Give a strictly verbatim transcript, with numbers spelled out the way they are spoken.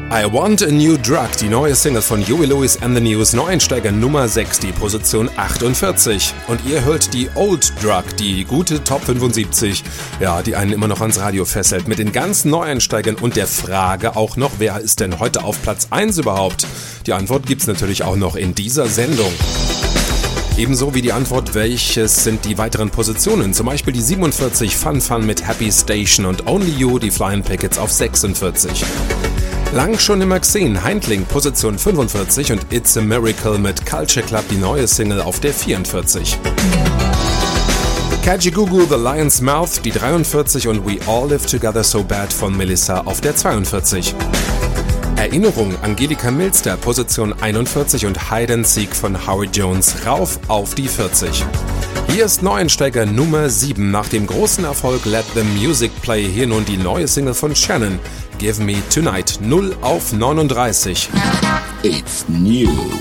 I Want a New Drug, die neue Single von Huey Lewis and the News, Neueinsteiger Nummer sechs, die Position achtundvierzig. Und ihr hört die Old Drug, die gute Top fünfundsiebzig, ja, die einen immer noch ans Radio fesselt, mit den ganzen Neueinsteigern und der Frage auch noch, wer ist denn heute auf Platz eins überhaupt? Die Antwort gibt's natürlich auch noch in dieser Sendung. Ebenso wie die Antwort, welches sind die weiteren Positionen, zum Beispiel die siebenundvierzig, Fun Fun mit Happy Station und Only You, die Flying Pickets auf sechsundvierzig. Lang schon immer gesehen, Heindling, Position fünfundvierzig und It's a Miracle mit Culture Club, die neue Single auf der vierundvierzig. Kajagoogoo, The Lion's Mouth, die dreiundvierzig und We All Live Together So Bad von Melissa auf der zweiundvierzig. Erinnerung, Angelika Milster, Position einundvierzig und Hide and Seek von Howard Jones rauf auf die vierzig. Hier ist Neueinsteiger Nummer sieben. Nach dem großen Erfolg Let the Music Play hier nun die neue Single von Shannon, Give Me Tonight, null auf neununddreißig. It's new.